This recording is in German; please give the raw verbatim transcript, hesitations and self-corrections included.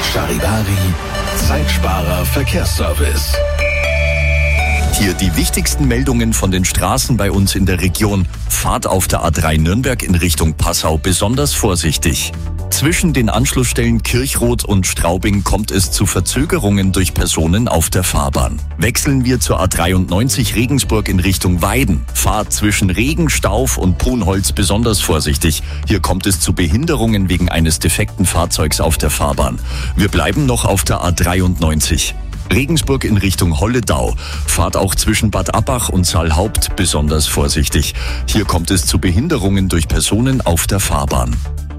Charivari, Zeitsparer Verkehrsservice. Hier die wichtigsten Meldungen von den Straßen bei uns in der Region. Fahrt auf der A drei Nürnberg in Richtung Passau besonders vorsichtig. Zwischen den Anschlussstellen Kirchroth und Straubing kommt es zu Verzögerungen durch Personen auf der Fahrbahn. Wechseln wir zur A dreiundneunzig Regensburg in Richtung Weiden. Fahrt zwischen Regen, Stauf und Punholz besonders vorsichtig. Hier kommt es zu Behinderungen wegen eines defekten Fahrzeugs auf der Fahrbahn. Wir bleiben noch auf der A dreiundneunzig. Regensburg in Richtung Holledau. Fahrt auch zwischen Bad Abbach und Saalhaupt besonders vorsichtig. Hier kommt es zu Behinderungen durch Personen auf der Fahrbahn.